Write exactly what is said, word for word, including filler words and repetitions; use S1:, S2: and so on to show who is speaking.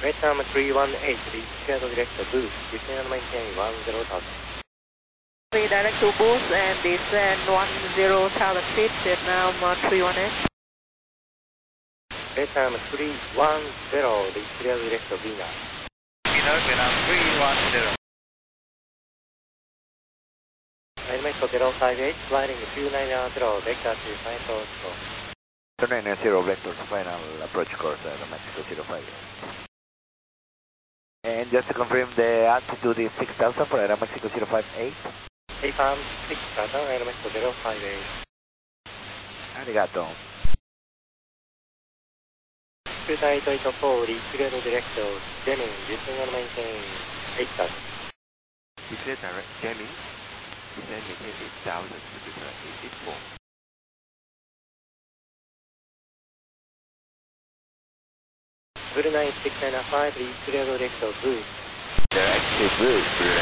S1: Vietnam three one eight, reach cleared direct to boost, descend and maintain one zero thousand.
S2: Direct to boost and descend one zero thousand feet, Vietnam three one eight.
S1: Vietnam three one zero, reach cleared direct to Venus.
S3: Venus, Vietnam three one zero.
S1: Aeromexico zero five eight, flying two nine zero, vector to final course.
S4: two nine zero, vector to final approach course, Aeromexico zero five eight. And just to confirm, the altitude is six thousand for Aeromexico zero five eight.
S1: A farm six thousand, Aeromexico zero five eight.
S4: Arigato.
S1: two eight eight four, reach cleared direct to Deming, descend and maintain eight thousand.
S3: Declare direct Deming, descend maintain eight thousand, repeat eight eight four.
S1: Blue nine six nine five, reach cleared direct to boost.
S3: Direct to boost,